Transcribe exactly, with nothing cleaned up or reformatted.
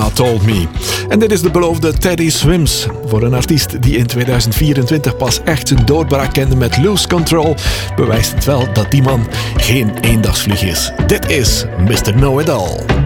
Told Me. En dit is de beloofde Teddy Swims. Voor een artiest die in tweeduizend vierentwintig pas echt zijn doorbraak kende met Lose Control, bewijst het wel dat die man geen eendagsvlieg is. Dit is mister Know It All.